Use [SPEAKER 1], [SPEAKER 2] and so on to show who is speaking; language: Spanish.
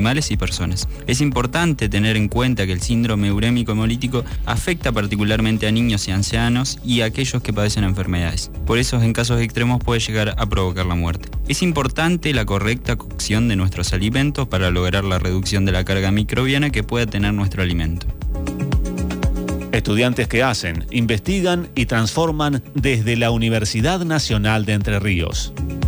[SPEAKER 1] animales y personas. Es importante tener en cuenta que el síndrome urémico hemolítico afecta particularmente a niños y ancianos y a aquellos que padecen enfermedades. Por eso, en casos extremos puede llegar a provocar la muerte. Es importante la correcta cocción de nuestros alimentos para lograr la reducción de la carga microbiana que pueda tener nuestro alimento.
[SPEAKER 2] Estudiantes que hacen, investigan y transforman desde la Universidad Nacional de Entre Ríos.